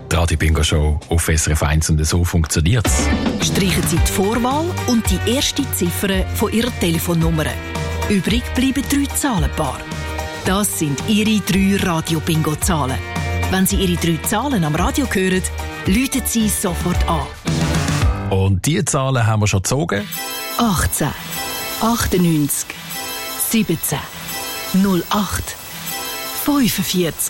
Die Radio Bingo Show auf SRF 1 und so funktioniert's. Streichen Sie die Vorwahl und die erste Ziffer von Ihrer Telefonnummer. Übrig bleiben 3 Zahlenpaare. Das sind Ihre 3 Radio-Bingo-Zahlen. Wenn Sie Ihre 3 Zahlen am Radio hören, läuten Sie sofort an. Und die Zahlen haben wir schon gezogen. 18, 98, 17, 08, 45,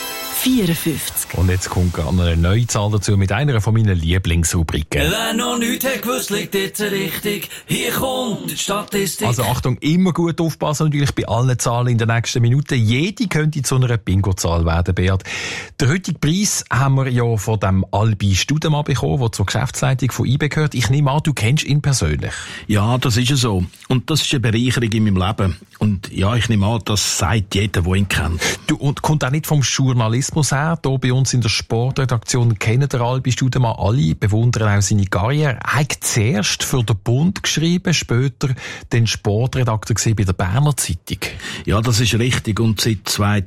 54. Und jetzt kommt gerade eine neue Zahl dazu mit einer von meinen Lieblingsrubriken. Wer noch nichts hat gewusst, liegt jetzt richtig. Hier kommt die Statistik. Also Achtung, immer gut aufpassen natürlich bei allen Zahlen in den nächsten Minuten. Jede könnte zu einer Bingo-Zahl werden, Beat. Den heutigen Preis haben wir ja von dem Albi Studemann bekommen, der zur Geschäftsleitung von IB gehört. Ich nehme an, du kennst ihn persönlich. Ja, das ist so. Und das ist eine Bereicherung in meinem Leben. Und ja, ich nehme an, das sagt jeder, der ihn kennt. Du, und kommt auch nicht vom Journalismus her. Hier bei uns in der Sportredaktion kennen der Albi Studemann alle, bewundern auch seine Karriere. Er hat zuerst für den Bund geschrieben, später den Sportredakteur bei der Berner Zeitung. Ja, das ist richtig. Und seit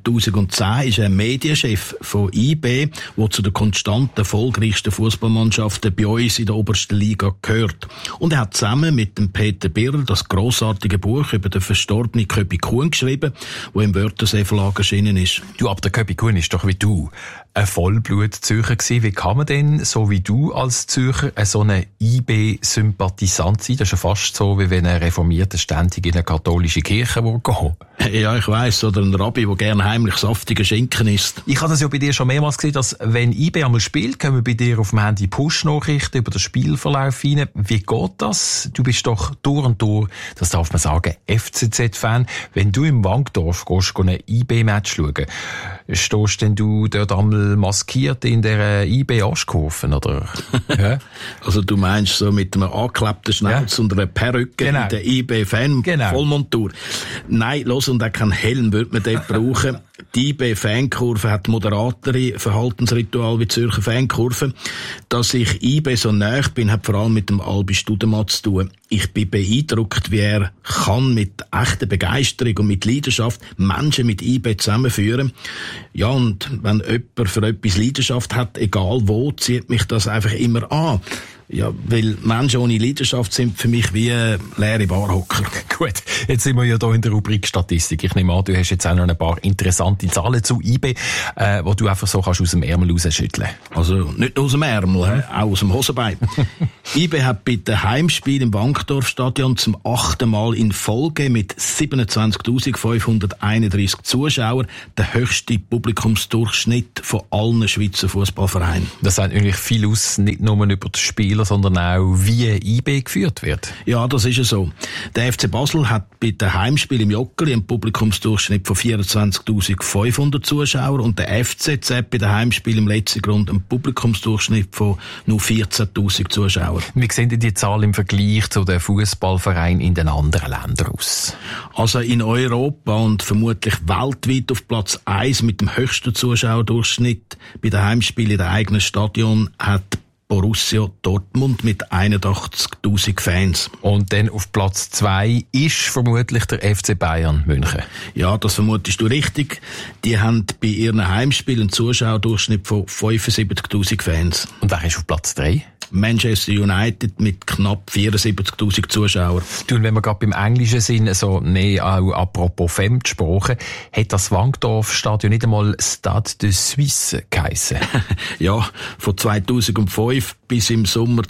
2010 ist er Medienchef von IB, der zu den konstant erfolgreichsten Fußballmannschaften bei uns in der obersten Liga gehört. Und er hat zusammen mit dem Peter Birrer das grossartige Buch über den verstorbenen Köpi Kuhn geschrieben, das im Wörthersee Verlag erschienen ist. Du, aber der Köpi Kuhn ist doch wie du ein Vollblut-Zürcher gewesen. Wie kann man denn, so wie du als Zürcher, so ein IB-Sympathisant sein? Das ist ja fast so, wie wenn ein Reformierter ständig in eine katholische Kirche gehen. Ja, ich weiss. Oder ein Rabbi, der gerne heimlich saftigen Schinken isst. Ich habe das ja bei dir schon mehrmals gesehen, dass wenn IB einmal spielt, kommen bei dir auf dem Handy Push-Nachrichten über den Spielverlauf rein. Wie geht das? Du bist doch durch und durch, das darf man sagen, FCZ-Fan. Wenn du im Wankdorf gehst, ein IB-Match schauen, stehst denn du dort einmal maskiert in der IB-Aschkurve, oder? Ja? Also du meinst so mit einem angeklebten Schnauz und einer Perücke in der IB-Fan-Vollmontur. Nein, los, und auch keinen Helm würde man dort brauchen. Die IB-Fankurve hat moderatere Verhaltensritual wie Zürcher Fankurve. Dass ich IB so nahe bin, hat vor allem mit dem Albi Studemann zu tun. Ich bin beeindruckt, wie er kann mit echter Begeisterung und mit Leidenschaft Menschen mit IB zusammenführen. Ja, und wenn jemand für etwas Leidenschaft hat, egal wo, zieht mich das einfach immer an. Ja, weil Menschen ohne Leidenschaft sind für mich wie leere Barhocker. Gut, jetzt sind wir ja hier in der Rubrik Statistik. Ich nehme an, du hast jetzt auch noch ein paar interessante Zahlen zu IB, die du einfach so kannst aus dem Ärmel rausschütteln. Also nicht nur aus dem Ärmel, auch aus dem Hosenbein. IB hat bei dem Heimspiel im Wankdorfstadion zum 8. Mal in Folge mit 27.531 Zuschauern den höchsten Publikumsdurchschnitt von allen Schweizer Fußballvereinen. Das sagt natürlich viel aus, nicht nur über das Spiel, sondern auch, wie IB geführt wird. Ja, das ist ja so. Der FC Basel hat bei dem Heimspiel im Joggeli einen Publikumsdurchschnitt von 24.500 Zuschauern und der FCZ bei dem Heimspiel im letzten Grund einen Publikumsdurchschnitt von nur 14.000 Zuschauern. Wie sehen denn die Zahlen im Vergleich zu den Fußballvereinen in den anderen Ländern aus? Also in Europa und vermutlich weltweit auf Platz 1 mit dem höchsten Zuschauerdurchschnitt bei den Heimspielen in der eigenen Stadion hat Borussia Dortmund mit 81.000 Fans. Und dann auf Platz 2 ist vermutlich der FC Bayern München. Ja, das vermutest du richtig. Die haben bei ihren Heimspielen einen Zuschauerdurchschnitt von 75.000 Fans. Und wer ist auf Platz 3? Manchester United mit knapp 74.000 Zuschauern. Du, und wenn wir gerade beim Englischen sind, auch apropos Fremdsprache, hat das Wankdorf-Stadion nicht einmal Stade de Suisse geheissen? Ja, von 2005 bis im Sommer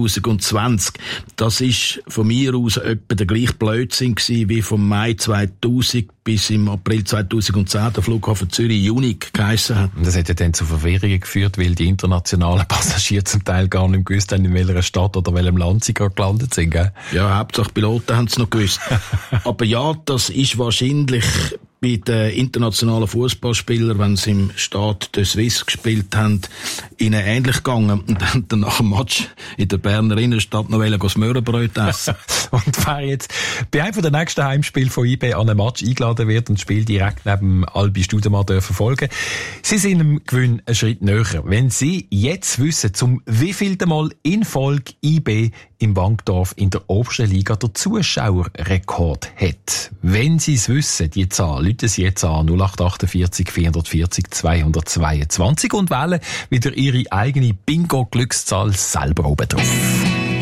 2020. Das ist von mir aus etwa der gleiche Blödsinn gewesen, wie vom Mai 2000 bis im April 2010 der Flughafen Zürich Unique geheissen hat. Das hat ja dann zu Verwirrungen geführt, weil die internationalen Passagiere zum Teil gar nicht gewusst haben, in welcher Stadt oder welchem Land sie gerade gelandet sind, gell? Ja, Hauptsache Piloten haben es noch gewusst. Aber ja, das ist wahrscheinlich bei den internationalen Fußballspielern, wenn sie im Stade de Suisse gespielt haben, ihnen ähnlich gegangen und dann nach dem Match in der Berner Innenstadt noch das Möhrenbrot essen. Und wer jetzt bei einem der nächsten Heimspiele von IB an einem Match eingeladen wird und das Spiel direkt neben Albi Studemann verfolgen, sie sind im Gewinn einen Schritt näher. Wenn sie jetzt wissen, zum wievielten Mal in Folge IB im Wankdorf in der obersten Liga der Zuschauerrekord hat. Wenn sie es wissen, die Zahl, rufen Sie jetzt an 0848 440 222 und wählen wieder Ihre eigene Bingo-Glückszahl selber oben drauf.